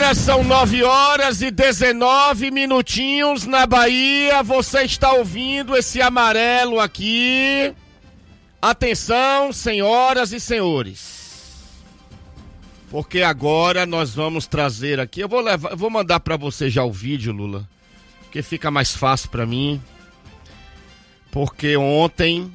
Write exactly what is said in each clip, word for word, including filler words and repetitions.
Agora são nove horas e dezenove minutinhos na Bahia. Você está ouvindo esse amarelo aqui. Atenção, senhoras e senhores. Porque agora nós vamos trazer aqui. Eu vou levar, eu vou mandar para você já o vídeo, Lula, porque fica mais fácil para mim. Porque ontem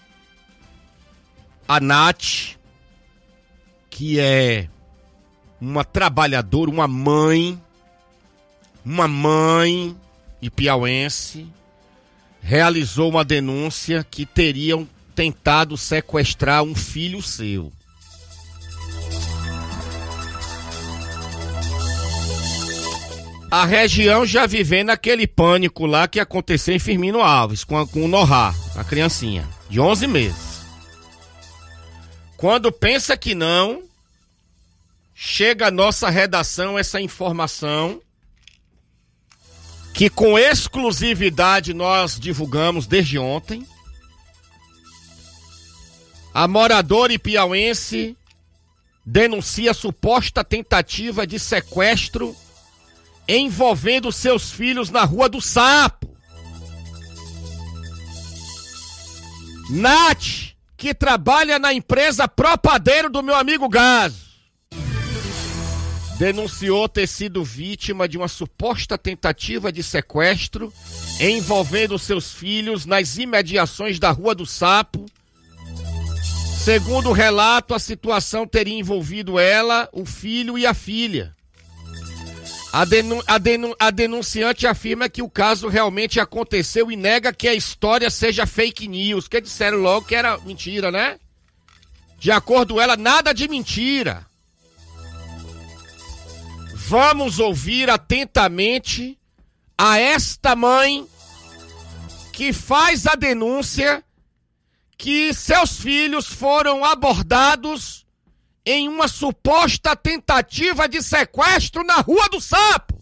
a Nath, que é uma trabalhadora, uma mãe, uma mãe e piauense, realizou uma denúncia que teriam tentado sequestrar um filho seu. A região já vivendo aquele pânico lá que aconteceu em Firmino Alves, com, a, com o Nohá, a criancinha, de onze meses. Quando pensa que não, chega à nossa redação essa informação que com exclusividade nós divulgamos desde ontem. A moradora piauense denuncia suposta tentativa de sequestro envolvendo seus filhos na Rua do Sapo. Nath, que trabalha na empresa Propadeiro do meu amigo Gazo, denunciou ter sido vítima de uma suposta tentativa de sequestro envolvendo seus filhos nas imediações da Rua do Sapo. Segundo o relato, a situação teria envolvido ela, o filho e a filha. A, denu- a, denu- a denunciante afirma que o caso realmente aconteceu e nega que a história seja fake news, que disseram logo que era mentira, né? De acordo com ela, nada de mentira. Vamos ouvir atentamente a esta mãe que faz a denúncia que seus filhos foram abordados em uma suposta tentativa de sequestro na Rua do Sapo.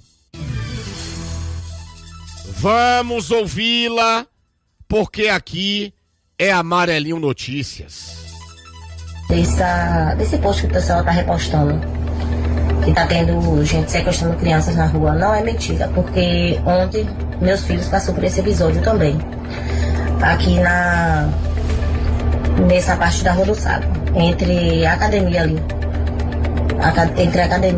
Vamos ouvi-la, porque aqui é Amarelinho Notícias. Dessa, desse post que o pessoal tá repostando, que tá tendo gente sequestrando crianças na rua, não é mentira, porque ontem meus filhos passaram por esse episódio também, aqui na nessa parte da Rua do Sapo, entre a academia ali, a, entre a academia